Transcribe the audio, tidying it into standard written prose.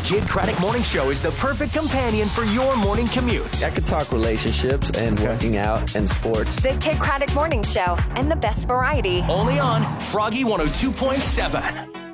Kidd Kraddick Morning Show is the perfect companion for your morning commute. I could talk relationships and working out and sports. The Kidd Kraddick Morning Show and the best variety. Only on Froggy 102.7.